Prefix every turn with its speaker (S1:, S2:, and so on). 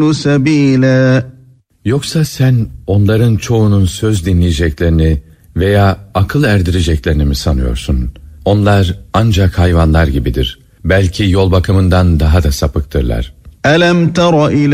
S1: سَب۪يلًا
S2: Yoksa sen onların çoğunun söz dinleyeceklerini veya akıl erdireceklerini mi sanıyorsun? Onlar ancak hayvanlar gibidir. Belki yol bakımından daha da sapıktırlar.
S1: أَلَمْ تَرَ إِلَى